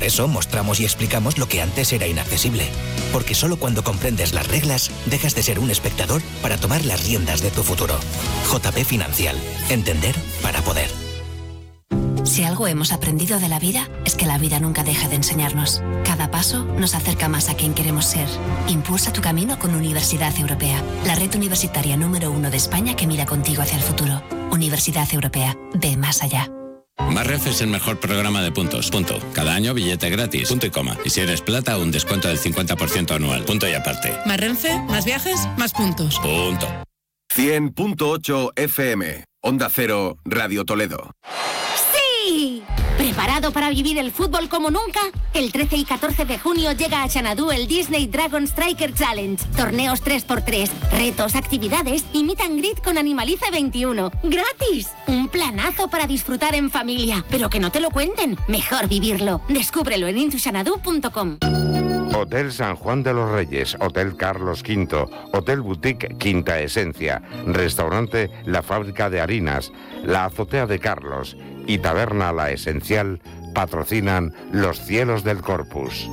eso mostramos y explicamos lo que antes era inaccesible. Porque solo cuando comprendes las reglas, dejas de ser un espectador para tomar las riendas de tu futuro. JP Financial. Entender para poder. Si algo hemos aprendido de la vida, es que la vida nunca deja de enseñarnos. Cada paso nos acerca más a quien queremos ser. Impulsa tu camino con Universidad Europea, la red universitaria número 1 de España que mira contigo hacia el futuro. Universidad Europea. Ve más allá. Más Renfe es el mejor programa de puntos. Punto. Cada año billete gratis. Punto y coma. Y si eres plata, un descuento del 50% anual. Punto y aparte. Más Renfe, más viajes, más puntos. Punto. 100.8 FM. Onda Cero, Radio Toledo. ¡Sí! ¿Preparado para vivir el fútbol como nunca? El 13 y 14 de junio llega a Xanadu el Disney Dragon Striker Challenge. Torneos 3x3, retos, actividades y meet and greet con Animalice 21. ¡Gratis! Un planazo para disfrutar en familia. Pero que no te lo cuenten. Mejor vivirlo. Descúbrelo en intoxanadu.com. Hotel San Juan de los Reyes, Hotel Carlos V, Hotel Boutique Quinta Esencia, Restaurante La Fábrica de Harinas, La Azotea de Carlos y Taberna La Esencial patrocinan Los Cielos del Corpus.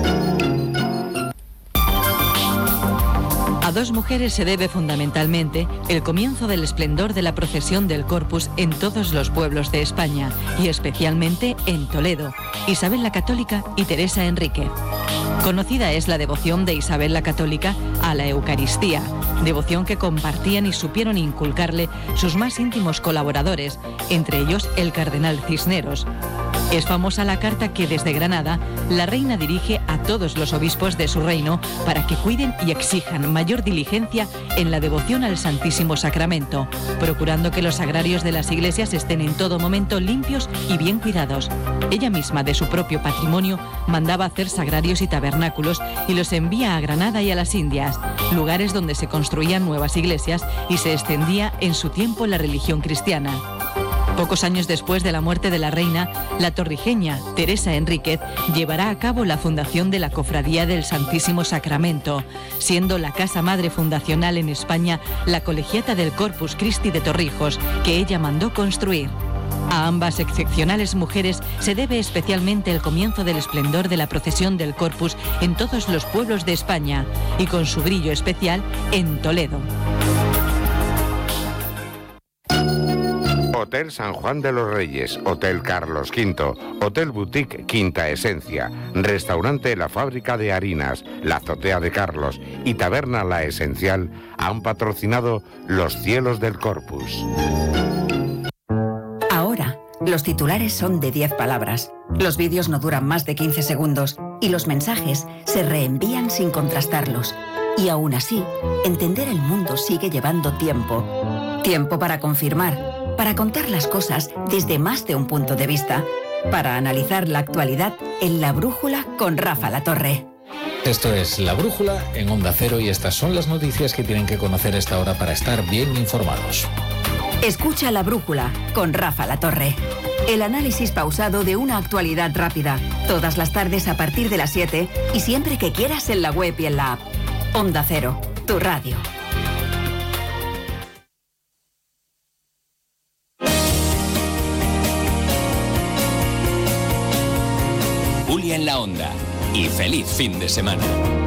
A dos mujeres se debe fundamentalmente el comienzo del esplendor de la procesión del Corpus en todos los pueblos de España y especialmente en Toledo, Isabel la Católica y Teresa Enríquez. Conocida es la devoción de Isabel la Católica a la Eucaristía, devoción que compartían y supieron inculcarle sus más íntimos colaboradores, entre ellos el cardenal Cisneros. Es famosa la carta que desde Granada la reina dirige a todos los obispos de su reino para que cuiden y exijan mayor diligencia en la devoción al Santísimo Sacramento, procurando que los sagrarios de las iglesias estén en todo momento limpios y bien cuidados. Ella misma, de su propio patrimonio, mandaba hacer sagrarios y tabernáculos y los envía a Granada y a las Indias, lugares donde se construían nuevas iglesias y se extendía en su tiempo la religión cristiana. Pocos años después de la muerte de la reina, la torrijeña Teresa Enríquez llevará a cabo la fundación de la Cofradía del Santísimo Sacramento, siendo la casa madre fundacional en España la Colegiata del Corpus Christi de Torrijos, que ella mandó construir. A ambas excepcionales mujeres se debe especialmente el comienzo del esplendor de la procesión del Corpus en todos los pueblos de España y con su brillo especial en Toledo. Hotel San Juan de los Reyes, Hotel Carlos V, Hotel Boutique Quinta Esencia, Restaurante La Fábrica de Harinas, La Azotea de Carlos y Taberna La Esencial han patrocinado Los Cielos del Corpus. Ahora, los titulares son de 10 palabras, los vídeos no duran más de 15 segundos y los mensajes se reenvían sin contrastarlos. Y aún así, entender el mundo sigue llevando tiempo. Tiempo para confirmar, para contar las cosas desde más de un punto de vista, para analizar la actualidad en La Brújula con Rafa Latorre. Esto es La Brújula en Onda Cero y estas son las noticias que tienen que conocer a esta hora para estar bien informados. Escucha La Brújula con Rafa Latorre. El análisis pausado de una actualidad rápida, todas las tardes a partir de las 7 y siempre que quieras en la web y en la app. Onda Cero, tu radio. Julia en la Onda y feliz fin de semana.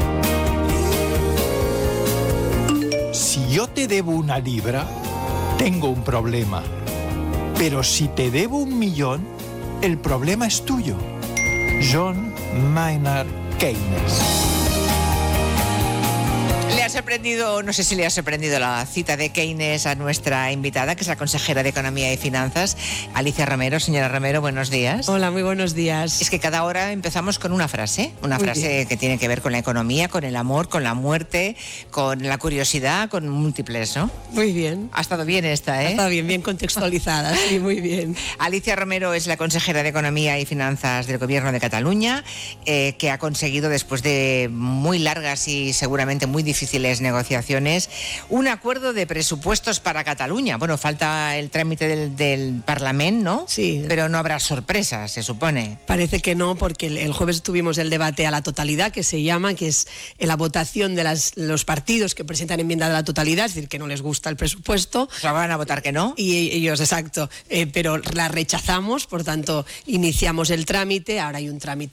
Si yo te debo 1 libra, tengo un problema. Pero si te debo 1 millón, el problema es tuyo. John Maynard Keynes. Le ha sorprendido, no sé si le ha sorprendido la cita de Keynes a nuestra invitada, que es la consejera de Economía y Finanzas, Alicia Romero. Señora Romero, buenos días. Hola, muy buenos días. Es que cada hora empezamos con una frase que tiene que ver con la economía, con el amor, con la muerte, con la curiosidad, con múltiples, ¿no? Muy bien. Ha estado bien esta, ¿eh? Ha estado bien contextualizada, sí, muy bien. Alicia Romero es la consejera de Economía y Finanzas del Gobierno de Cataluña, que ha conseguido, después de muy largas y seguramente muy difíciles negociaciones, un acuerdo de presupuestos para Cataluña. Bueno, falta el trámite del Parlamento, ¿no? Sí. Pero no habrá sorpresas, se supone. Parece que no, porque el jueves tuvimos el debate a la totalidad, que se llama, que es la votación de los partidos que presentan enmienda a la totalidad, es decir, que no les gusta el presupuesto. O sea, van a votar que no. Y ellos, exacto, pero la rechazamos, por tanto, iniciamos el trámite. Ahora hay un trámite